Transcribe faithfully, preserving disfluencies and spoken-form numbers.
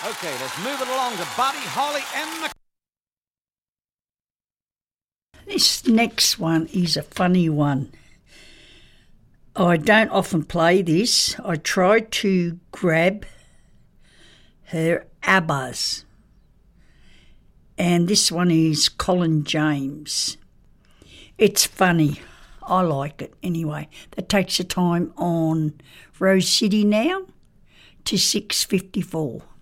Okay, let's move it along to Buddy Holly and the... This next one is a funny one. I don't often play this. I try to grab her ABBAs. And this one is Colin James. It's funny. I like it anyway. That takes the time on Rose City now to six fifty-four.